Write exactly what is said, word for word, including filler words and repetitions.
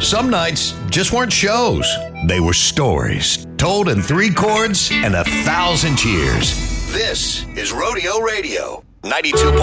Some nights just weren't shows. They were stories told in three chords and a thousand cheers. This is Rodeo Radio, ninety-two point